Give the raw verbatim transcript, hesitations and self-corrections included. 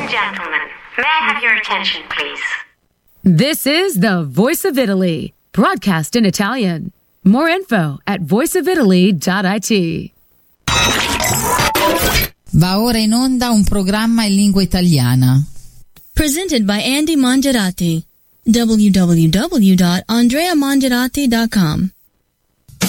and gentlemen, may I have your attention, please? This is the Voice of Italy, broadcast in Italian. More info at voice of italy dot it. Va ora in onda un programma in lingua italiana. Presented by Andy Mangiarati. w w w dot andrea mangiarati dot com